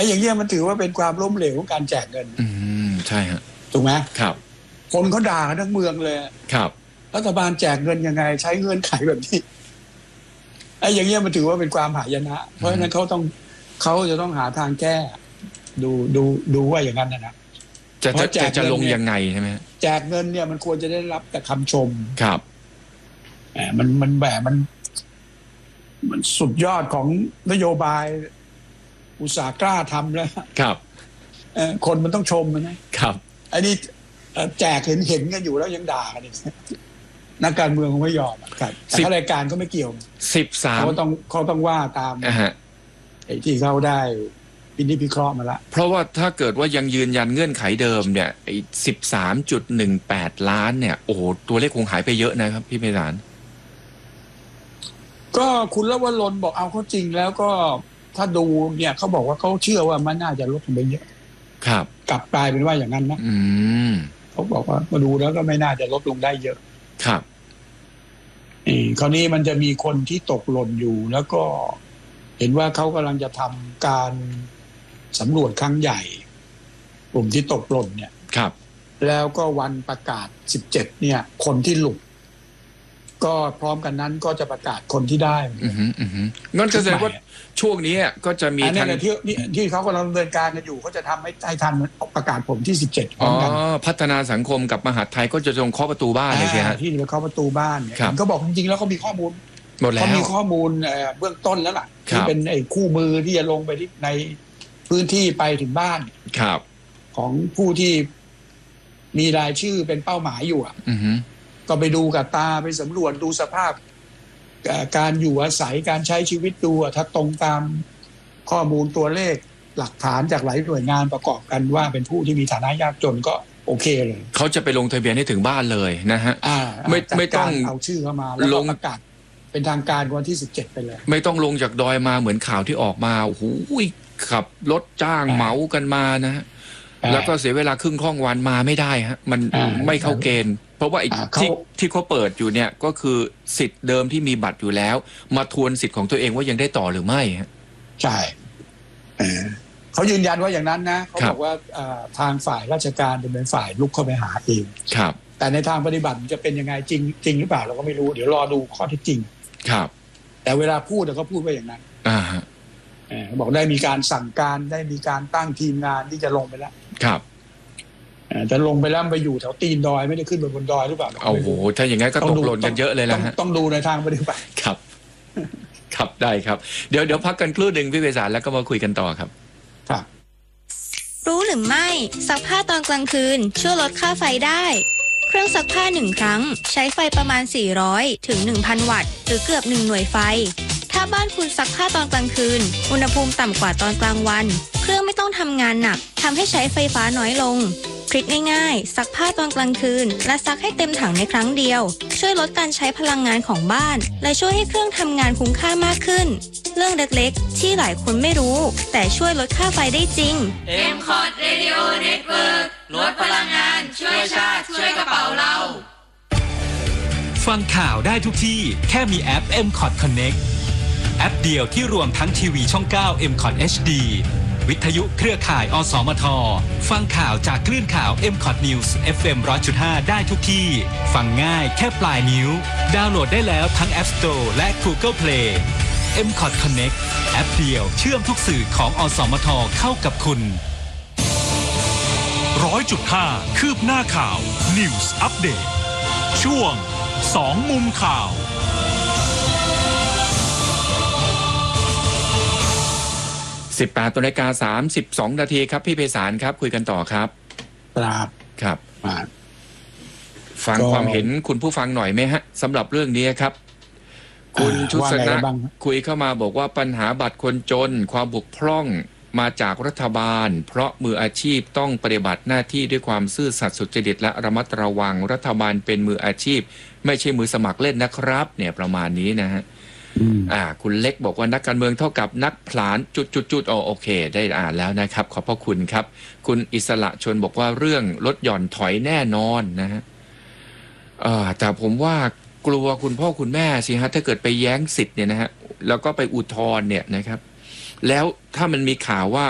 อย่างเงี้ยมันถือว่าเป็นความล้มเหลวของการแจกเงินใช่ฮะถูกไหมครับคนเขาด่ากันทั้งเมืองเลยครับรัฐบาลแจกเงินยังไงใช้เงื่อนไขแบบนี้อย่างเงี้ยมันถือว่าเป็นความหายนะเพราะฉะนั้นเขาจะต้องหาทางแก้ดูว่าอย่างนั้นนะจะลงยังไงใช่ไหมแจกเงินเนี่ยมันควรจะได้รับแต่คำชมครับมันสุดยอดของนโยบายอุตสาห์กล้าทำแล้วครับคนมันต้องชมนะครับอันนี้แจกเห็นกันอยู่แล้วยังด่ากันอีกนักการเมืองคงไม่ยอมครับแต่ข้ารายการก็ไม่เกี่ยว 13 เขาต้องว่าตามไอ้ที่เขาได้พิเคราะห์มาละเพราะว่าถ้าเกิดว่ายังยืนยันเงื่อนไขเดิมเนี่ยไอ้ 13.18 ล้านเนี่ยโอ้โหตัวเลขคงหายไปเยอะนะครับพี่ไพศาลก็คุณละวรนบอกเอาเขาจริงแล้วก็ถ้าดูเนี่ยเขาบอกว่าเขาเชื่อว่ามันน่าจะลดลงไปเยอะครับกลับกลายเป็นว่าอย่างนั้นนะเขาบอกว่ามาดูแล้วก็ไม่น่าจะลดลงได้เยอะครับคราวนี้มันจะมีคนที่ตกหล่นอยู่แล้วก็เห็นว่าเขากำลังจะทำการสำรวจครั้งใหญ่กลุ่มที่ตกหล่นเนี่ยครับแล้วก็วันประกาศ17เนี่ยคนที่หลุดก็พร้อมกันนั้นก็จะประกาศคนที่ได้งั้นก็แสดงว่าช่วงนี้ก็จะมีทางที่เขากำลังดำเนินการกันอยู่เขาจะทำให้ทันประกาศผลที่17พร้อมกันพัฒนาสังคมกับมหาดไทยก็จะลงเคาะประตูบ้านเลยใช่ไหมที่ไปเคาะประตูบ้านเนี่ยก็บอกจริงๆแล้วเขามีข้อมูลหมดแล้วเขามีข้อมูลเบื้องต้นแล้วล่ะที่เป็นไอ้คู่มือที่จะลงไปที่ในพื้นที่ไปถึงบ้านครับของผู้ที่มีรายชื่อเป็นเป้าหมายอยู่ก็ไปดูกับตาไปสำรวจดูสภาพการอยู่อาศัยการใช้ชีวิตดูถ้าตรงตามข้อมูลตัวเลขหลักฐานจากหลายหน่วยงานประกอบกันว่าเป็นผู้ที่มีฐานะยากจนก็โอเคเลยเขาจะไปลงทะเบียนให้ถึงบ้านเลยนะฮะไม่ต้องเอาชื่อเข้ามาแล้วประกาศเป็นทางการวันที่17ไปเลยไม่ต้องลงจากดอยมาเหมือนข่าวที่ออกมาโอ้โหขับรถจ้างเหมากันมานะฮะแล้วก็เสียเวลาครึ่งค่อนวันมาไม่ได้ฮะมันไม่เข้าเกณฑ์เพราะว่าที่เขาเปิดอยู่เนี่ยก็คือสิทธิ์เดิมที่มีบัตรอยู่แล้วมาทวนสิทธิ์ของตัวเองว่ายังได้ต่อหรือไม่ฮะใช่เขายืนยันว่าอย่างนั้นนะเขาบอกว่าทางฝ่ายราชการจะเป็นฝ่ายลุกเข้าไปหาเองครับแต่ในทางปฏิบัติจะเป็นยังไงจริงหรือเปล่าเราก็ไม่รู้เดี๋ยวรอดูข้อเท็จจริงครับแต่เวลาพูดเขาพูดว่าอย่างนั้นบอกได้มีการสั่งการได้มีการตั้งทีมงานที่จะลงไปแล้วครับจะลงไปแล้วไปอยู่แถวตีนดอยไม่ได้ขึ้นไปบนดอยหรือเปล่าโอ้โหถ้าอย่างงั้นก็ตกหล่นกันเยอะเลยละฮะต้องดูในทางปฏิบัติครับครับได้ครับเดี๋ยวพักกันครู่หนึ่งพี่ไพศาลแล้วก็มาคุยกันต่อครับครับรู้หรือไม่ซักผ้าตอนกลางคืนช่วยลดค่าไฟได้เครื่องซักผ้า1ครั้งใช้ไฟประมาณ400ถึง 1,000 วัตต์หรือเกือบ1หน่วยไฟถ้าบ้านคุณซักผ้าตอนกลางคืนอุณหภูมิต่ำกว่าตอนกลางวันเครื่องไม่ต้องทำงานหนักทำให้ใช้ไฟฟ้าน้อยลงทริคง่ายๆซักผ้าตอนกลางคืนและซักให้เต็มถังในครั้งเดียวช่วยลดการใช้พลังงานของบ้านและช่วยให้เครื่องทำงานคุ้มค่ามากขึ้นเรื่องเล็กๆที่หลายคนไม่รู้แต่ช่วยลดค่าไฟได้จริง MCOT Radio Network ลดพลังงานช่วยชาติช่วยกระเป๋าเราฟังข่าวได้ทุกที่แค่มีแอป MCOT Connect แอปเดียวที่รวมทั้งทีวีช่อง9 MCOT HD วิทยุเครือข่ายอสมทฟังข่าวจากคลื่นข่าว MCOT News FM 100.5 ได้ทุกที่ฟังง่ายแค่ปลายนิ้วดาวน์โหลดได้แล้วทั้ง App Store และ Google Play MCOT Connect แอปเดียวเชื่อมทุกสื่อของอสมทเข้ากับคุณ 100.5 คืบหน้าข่าว News Update ช่วง2มุมข่าว 18:32 น.ครับพี่ไพศาลครับคุยกันต่อครับครับฟังความเห็นคุณผู้ฟังหน่อยไหมฮะสำหรับเรื่องนี้ครับคุณชุสนะคุยเข้ามาบอกว่าปัญหาบัตรคนจนความบกพร่องมาจากรัฐบาลเพราะมืออาชีพต้องปฏิบัติหน้าที่ด้วยความซื่อสัตย์สุจริตและระมัดระวังรัฐบาลเป็นมืออาชีพไม่ใช่มือสมัครเล่นนะครับเนี่ยประมาณนี้นะฮะคุณเล็กบอกว่านักการเมืองเท่ากับนักผลาญจุดโอเคได้อ่านแล้วนะครับขอบพระคุณครับคุณอิสระชนบอกว่าเรื่องลดหย่อนถอยแน่นอนนะฮะแต่ผมว่ากลัวคุณพ่อคุณแม่สิฮะถ้าเกิดไปแย้งสิทธิ์เนี่ยนะฮะแล้วก็ไปอุทธรณ์เนี่ยนะครับแล้วถ้ามันมีข่าวว่า